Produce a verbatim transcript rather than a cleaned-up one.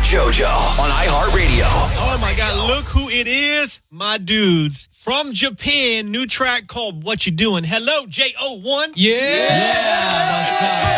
JoJo on iHeartRadio. Oh my God, look who it is. My dudes from Japan. New track called What You Doing. Hello, J O one. Yeah. yeah. What's up?